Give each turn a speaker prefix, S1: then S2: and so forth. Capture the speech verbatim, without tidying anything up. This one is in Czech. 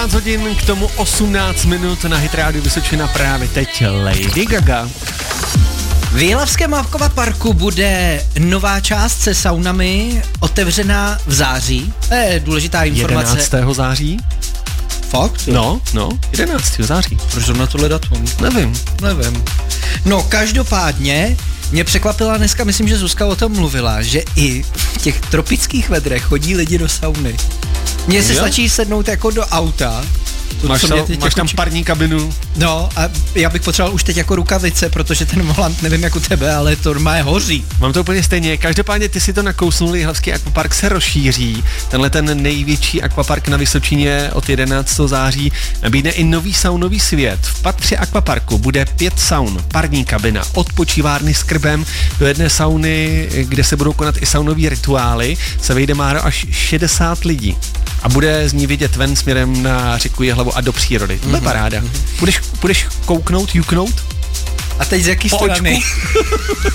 S1: hodin, k tomu osmnáct minut na Hit Radio Vysočina právě teď Lady Gaga.
S2: V Jihlavském akvaparku bude nová část se saunami otevřená v září. To je důležitá informace.
S1: jedenáctého září?
S2: Fakt?
S1: No, no, jedenáctého září.
S2: Proč zrovna tohle datum?
S1: Nevím.
S2: Nevím. No, každopádně mě překvapila dneska, myslím, že Zuzka o tom mluvila, že i v těch tropických vedrech chodí lidi do sauny. Mně se
S1: Jo?
S2: stačí sednout jako do auta. To,
S1: Máš,
S2: co
S1: tam,
S2: mě teď
S1: máš
S2: jako
S1: tam
S2: či-
S1: parní kabinu.
S2: No a já bych potřeboval už teď jako rukavice, protože ten volant, nevím jak u tebe, ale to normálně hoří.
S1: Mám to úplně stejně. Každopádně ty si to nakousnul, Jihlavský akvapark se rozšíří. Tenhle ten největší akvapark na Vysočině od jedenáctého září nabídne i nový saunový svět. V patře akvaparku bude pět saun, parní kabina, odpočívárny s krbem. Do jedné sauny, kde se budou konat i saunové rituály, se vejde máro až šedesát lidí. A bude z ní vidět ven směrem na řeku Jihlavu a do přírody. To je paráda. Budeš, budeš kouknout, juknout?
S2: A teď z jaký
S1: Po
S2: strany?